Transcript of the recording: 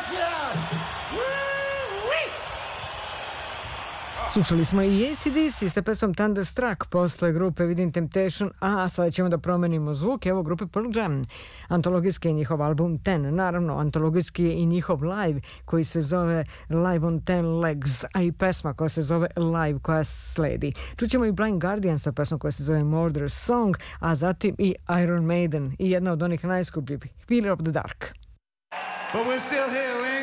Slušali smo i AC/DC sa pesmom Thunderstruck posle grupe Within Temptation, a sada ćemo da promenimo zvuk. Evo grupe Pearl Jam. Antologijski je njihov album Ten. Naravno, antologijski je i njihov live koji se zove Live on Ten Legs, a i pesma koja se zove Live koja sledi. Čućemo i Blind Guardian sa pesmom koja se zove Murder Song, a zatim i Iron Maiden i jedna od onih najskupljih, Pillar of the Dark. But we're still here,